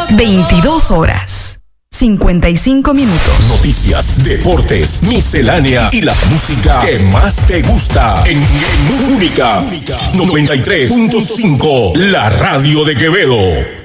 22 horas. 55 minutos. Noticias, deportes, miscelánea y la música que más te gusta en Única 93.5, la radio de Quevedo.